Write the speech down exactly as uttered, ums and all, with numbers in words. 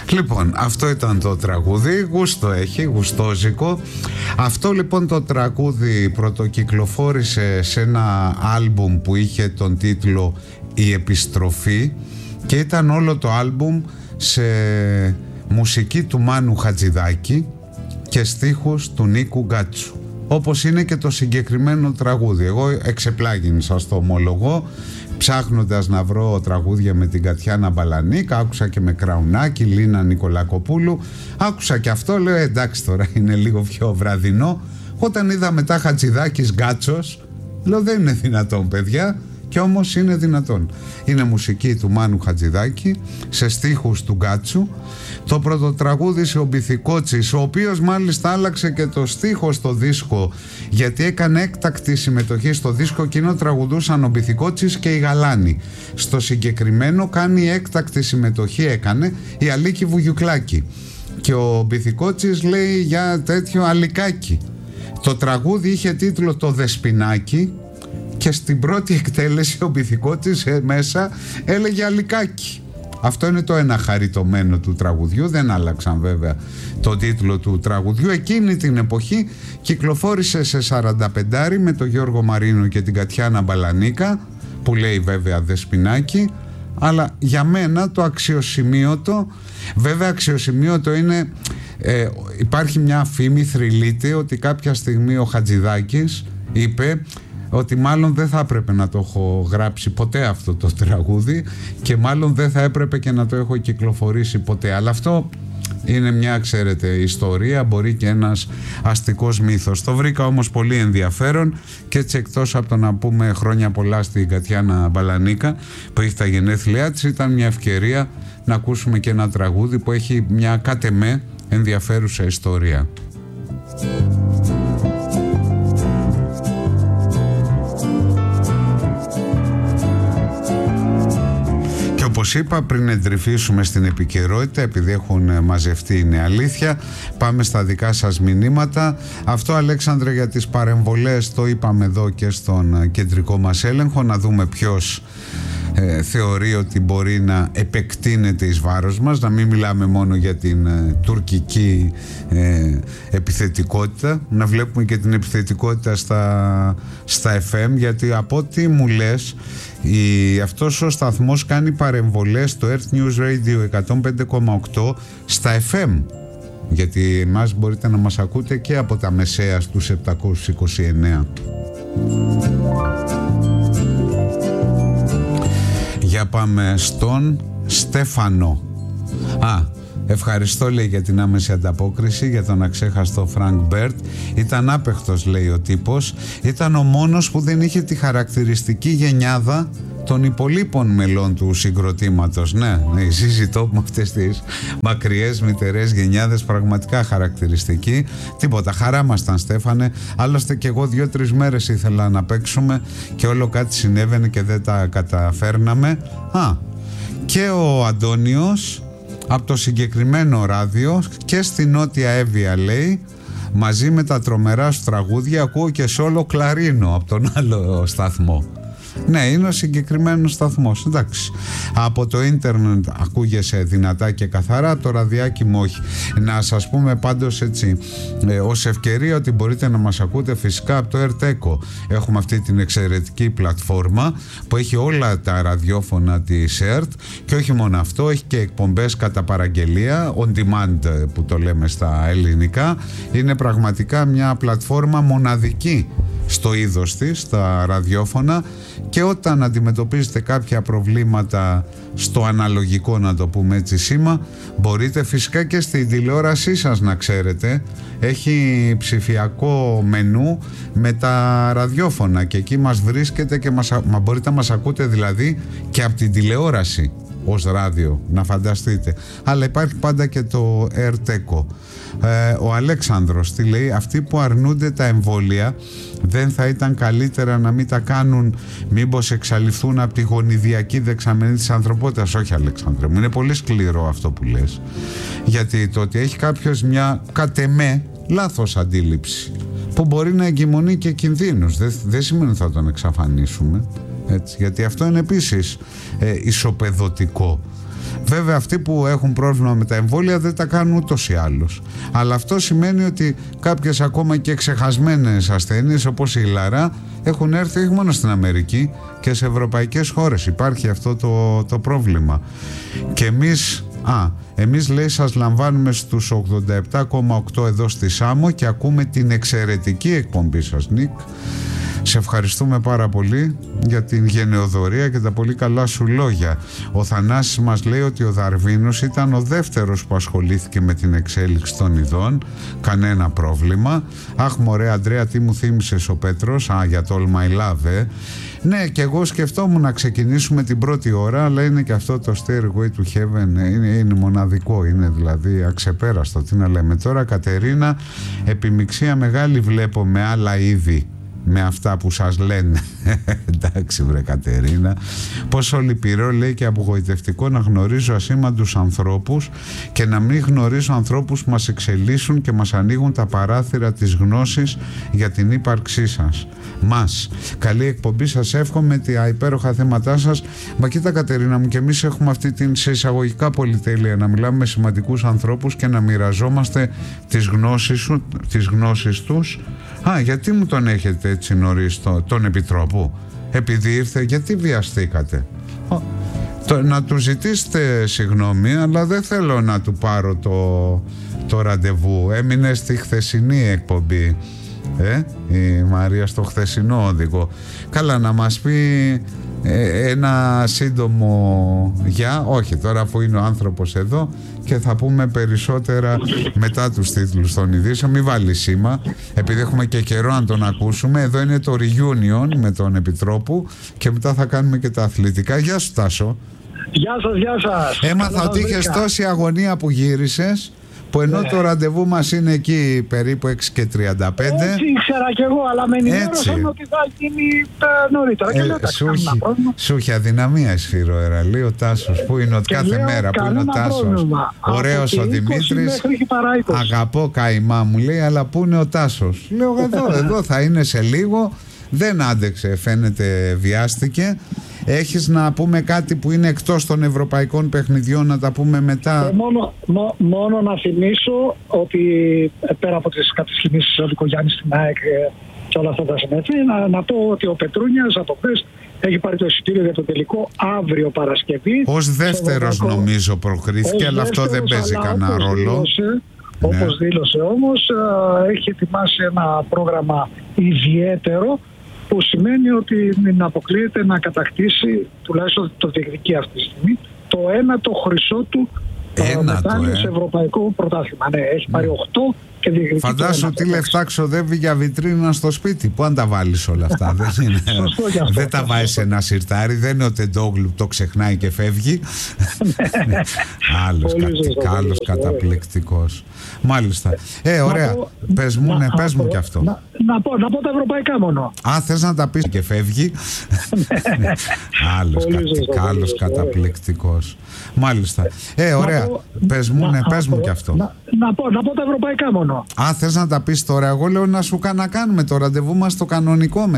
Λοιπόν, αυτό ήταν το τραγούδι, γούστο έχει, γουστόζικο. Αυτό λοιπόν το τραγούδι πρωτοκυκλοφόρησε σε ένα άλμπουμ που είχε τον τίτλο «Η Επιστροφή» και ήταν όλο το άλμπουμ σε μουσική του Μάνου Χατζηδάκη και στίχους του Νίκου Γκάτσου, όπως είναι και το συγκεκριμένο τραγούδι. Εγώ εξεπλάγιν, σας το ομολογώ, ψάχνοντας να βρω τραγούδια με την Κατιάνα Μπαλανίκα, άκουσα και με Κραουνάκη, Λίνα Νικολακοπούλου, άκουσα και αυτό, λέω εντάξει τώρα είναι λίγο πιο βραδινό. Όταν είδα μετά Χατζηδάκης Γκάτσος, λέω δεν είναι δυνατόν παιδιά, και όμως είναι δυνατόν. Είναι μουσική του Μάνου Χατζηδάκη σε στίχους του Γκάτσου. Το πρώτο τραγούδι σε ο Μπιθικότσης, ο οποίος μάλιστα άλλαξε και το στίχο στο δίσκο, γιατί έκανε έκτακτη συμμετοχή στο δίσκο. Εκείνο τραγουδούσαν ο Μπιθικότσης και η Γαλάνη. Στο συγκεκριμένο κάνει έκτακτη συμμετοχή, έκανε η Αλίκη Βουγιουκλάκη, και ο Μπιθικότσης λέει για τέτοιο αλικάκι. Το τραγούδι είχε τίτλο «Το Δεσποινάκι» και στην πρώτη εκτέλεση ο Μπιθικότσης μέσα έλεγε αλικάκι. Αυτό είναι το ένα χαριτωμένο του τραγουδιού. Δεν άλλαξαν βέβαια το τίτλο του τραγουδιού. Εκείνη την εποχή κυκλοφόρησε σε σαράντα πέντε με τον Γιώργο Μαρίνο και την Κατιάνα Μπαλανίκα, που λέει βέβαια Δεσποινάκι. Αλλά για μένα το αξιοσημείωτο, βέβαια αξιοσημείωτο είναι, ε, υπάρχει μια φήμη, θρυλείται, ότι κάποια στιγμή ο Χατζηδάκης είπε ότι μάλλον δεν θα έπρεπε να το έχω γράψει ποτέ αυτό το τραγούδι και μάλλον δεν θα έπρεπε και να το έχω κυκλοφορήσει ποτέ. Αλλά αυτό είναι μια, ξέρετε, ιστορία, μπορεί και ένας αστικός μύθος. Το βρήκα όμως πολύ ενδιαφέρον και έτσι, εκτός από το να πούμε χρόνια πολλά στην Κατιάνα Μπαλανίκα που έχει τα γενέθλιά της, ήταν μια ευκαιρία να ακούσουμε και ένα τραγούδι που έχει μια κατ' εμέ ενδιαφέρουσα ιστορία. Όπως είπα, πριν εντρυφήσουμε στην επικαιρότητα, επειδή έχουν μαζευτεί είναι αλήθεια, πάμε στα δικά σας μηνύματα. Αυτό, Αλέξανδρε, για τις παρεμβολές το είπαμε εδώ και στον κεντρικό μας έλεγχο, να δούμε ποιος ε, θεωρεί ότι μπορεί να επεκτείνεται εις βάρος μας, να μην μιλάμε μόνο για την ε, τουρκική ε, επιθετικότητα, να βλέπουμε και την επιθετικότητα στα, στα εφ εμ, γιατί από ό,τι μου λες, η, αυτός ο σταθμός κάνει παρεμβολές στο Earth News Radio εκατόν πέντε κόμμα οκτώ στα εφ εμ, γιατί εμάς μπορείτε να μας ακούτε και από τα μεσαία στους επτακόσιους είκοσι εννέα. Για πάμε στον Στέφανο. Α, ευχαριστώ, λέει, για την άμεση ανταπόκριση για τον αξέχαστο Φρανκ Μπέρτ. Ήταν άπεχτος, λέει ο τύπος. Ήταν ο μόνος που δεν είχε τη χαρακτηριστική γενιάδα των υπολείπων μελών του συγκροτήματος. Ναι, ναι, συζητώ με αυτές τις μακριές μητερές γενιάδες, πραγματικά χαρακτηριστική. Τίποτα, χαρά μας ήταν, Στέφανε. Άλλωστε και εγώ δύο-τρεις μέρες ήθελα να παίξουμε και όλο κάτι συνέβαινε και δεν τα καταφέρναμε. Α, και ο Αντώνιος από το συγκεκριμένο ράδιο και στη Νότια Εύβοια, λέει, μαζί με τα τρομερά σου τραγούδια ακούω και σόλο κλαρίνο από τον άλλο σταθμό. Ναι, είναι ο συγκεκριμένος σταθμός, εντάξει. Από το ίντερνετ ακούγεσαι δυνατά και καθαρά, το ραδιάκι μου όχι. Να σας πούμε πάντως έτσι, ε, ως ευκαιρία, ότι μπορείτε να μας ακούτε φυσικά από το Ερτέκο. Έχουμε αυτή την εξαιρετική πλατφόρμα που έχει όλα τα ραδιόφωνα της ΕΡΤ και όχι μόνο αυτό, έχει και εκπομπές κατά παραγγελία, on demand που το λέμε στα ελληνικά. Είναι πραγματικά μια πλατφόρμα μοναδική στο είδος της, στα ραδιόφωνα, και όταν αντιμετωπίζετε κάποια προβλήματα στο αναλογικό, να το πούμε έτσι σήμα, μπορείτε φυσικά και στην τηλεόρασή σας, να ξέρετε, έχει ψηφιακό μενού με τα ραδιόφωνα και εκεί μας βρίσκετε και μας, μα μπορείτε να μας ακούτε δηλαδή και από την τηλεόραση ως ράδιο, να φανταστείτε. Αλλά υπάρχει πάντα και το Ερτέκο. Ε, ο Αλέξανδρος τι λέει? Αυτοί που αρνούνται τα εμβόλια, δεν θα ήταν καλύτερα να μην τα κάνουν, μήπως εξαλειφθούν από τη γονιδιακή δεξαμενή της ανθρωπότητας? Όχι, Αλέξανδρε μου, είναι πολύ σκληρό αυτό που λες, γιατί το ότι έχει κάποιος μια κατ' εμέ λάθος αντίληψη που μπορεί να εγκυμονεί και κινδύνους, δεν, δεν σημαίνει ότι θα τον εξαφανίσουμε, έτσι, γιατί αυτό είναι επίσης ε, ισοπεδωτικό. Βέβαια αυτοί που έχουν πρόβλημα με τα εμβόλια δεν τα κάνουν ούτως ή άλλως. Αλλά αυτό σημαίνει ότι κάποιες ακόμα και ξεχασμένες ασθένειες όπως η λαρά έχουν έρθει όχι μόνο στην Αμερική και σε ευρωπαϊκές χώρες. Υπάρχει αυτό το, το πρόβλημα. Και εμείς, α, εμείς λέει σας λαμβάνουμε στους ογδόντα επτά κόμμα οκτώ εδώ στη Σάμο και ακούμε την εξαιρετική εκπομπή σας, Νίκ. Σε ευχαριστούμε πάρα πολύ για την γενεοδορία και τα πολύ καλά σου λόγια. Ο Θανάσης μας λέει ότι ο Δαρβίνος ήταν ο δεύτερος που ασχολήθηκε με την εξέλιξη των ειδών. Κανένα πρόβλημα. Αχ μωρέ Αντρέα, τι μου θύμισες ο Πέτρος. Α, για το All My Love, ε. Ναι, και εγώ σκεφτόμουν να ξεκινήσουμε την πρώτη ώρα, αλλά είναι και αυτό το Stairway to Heaven, είναι, είναι μοναδικό, είναι δηλαδή αξεπέραστο. Τι να λέμε τώρα, Κατερίνα, επιμιξία μεγάλη βλέπω με άλλα είδη, με αυτά που σας λένε. Εντάξει βρε Κατερίνα. Πόσο λυπηρό λέει και απογοητευτικό να γνωρίζω ασήμαντους ανθρώπους και να μην γνωρίζω ανθρώπους που μας εξελίσσουν και μας ανοίγουν τα παράθυρα της γνώσης για την ύπαρξή σας. Μας. Καλή εκπομπή σας εύχομαι, τα υπέροχα θέματά σας. Μα κοίτα Κατερίνα μου, και εμείς έχουμε αυτή την σε εισαγωγικά πολυτέλεια να μιλάμε με σημαντικούς ανθρώπους και να μοιραζόμαστε τις γνώσεις, τις γνώσεις τους. Α, γιατί μου τον έχετε έτσι νωρίς το, τον Επιτρόπου? Επειδή ήρθε, γιατί βιαστήκατε? Το, να του ζητήσετε συγγνώμη, αλλά δεν θέλω να του πάρω το, το ραντεβού. Έμεινε στη χθεσινή εκπομπή, ε, η Μαρία, στο χθεσινό οδηγό. Καλά, να μας πει ε, ένα σύντομο γεια. Όχι, τώρα που είναι ο άνθρωπος εδώ, και θα πούμε περισσότερα μετά τους τίτλους των ειδήσεων. Μην βάλει σήμα, επειδή έχουμε και καιρό να τον ακούσουμε. Εδώ είναι το reunion με τον Επιτρόπου και μετά θα κάνουμε και τα αθλητικά. Γεια σου Τάσο. Γεια σας, γεια σας. Έμαθα ότι είχες τόση αγωνία που γύρισες, που ενώ ναι. το ραντεβού μας είναι εκεί περίπου έξι και τριάντα πέντε. Έτσι ήξερα κι εγώ, αλλά με ενημέρωσαν ότι θα γίνει νωρίτερα. Ε, και λέω, σου, έχει, σου έχει αδυναμία Σφύρο Εραλή ο Τάσος, που είναι ότι κάθε λέω, μέρα που είναι ο Τάσος. Ωραίος ο Δημήτρης, αγαπώ καημά μου λέει, αλλά που είναι ο Τάσος? Λέω εδώ, εδώ θα είναι σε λίγο. Δεν άντεξε, φαίνεται βιάστηκε. Έχεις να πούμε κάτι που είναι εκτός των ευρωπαϊκών παιχνιδιών, να τα πούμε μετά? Ε, μόνο, μο, μόνο να θυμίσω ότι πέρα από τις κατασκηνήσεις ο Δικογιάννης στην ΑΕΚ και όλα αυτά τα συνέφη, να, να πω ότι ο Πετρούνιας από χθες έχει πάρει το εισιτήριο για το τελικό αύριο Παρασκευή. Ως δεύτερος νομίζω προκρίθηκε, αλλά αυτό δεν παίζει κανένα ρόλο. Δήλωσε, όπως ναι. δήλωσε όμως, έχει ετοιμάσει ένα πρόγραμμα ιδιαίτερο, που σημαίνει ότι μην αποκλείεται να κατακτήσει, τουλάχιστον το διεκδικεί αυτή τη στιγμή, το ένατο χρυσό του μετάλλιο σε ευρωπαϊκό πρωτάθλημα. Ναι, έχει πάρει οκτώ και διεκδικεί. Φαντάσου τι λεφτά ξοδεύει για βιτρίνα στο σπίτι. Πού αν τα βάλεις όλα αυτά? δεν είναι, δεν τα βάζεις σε ένα σιρτάρι, δεν είναι ο Τεντόγλου που το ξεχνάει και φεύγει. Άλλος, κα, άλλος καταπληκτικός. Μάλιστα. Ε, ωραία. Πω, πες μου, να, ναι, πες μου κι αυτό. Να, να, πω, να πω τα ευρωπαϊκά μόνο. Α, θες να τα πεις και φεύγει. Άλλος, κα, άλλος καταπληκτικός. Μάλιστα. Ε, ωραία. Πω, πες μου, να, ναι, πες μου κι αυτό. Να, να, πω, να πω τα ευρωπαϊκά μόνο. Α, θες να τα πεις τώρα? Εγώ λέω να σου να κάνουμε το ραντεβού μας το κανονικό.